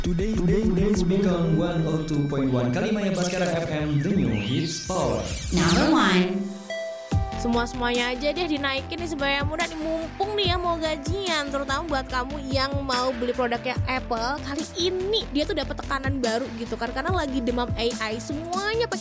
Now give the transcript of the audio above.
Today's Beacon 102.1 Kalimaya Baskara FM, the new hits power. Number 1. Semuanya aja deh dinaikin nih sebanyak mudah nih, mumpung nih ya mau gajian. Terutama buat kamu yang mau beli produknya Apple, kali ini dia tuh dapat tekanan baru gitu kan, karena lagi demam AI, semuanya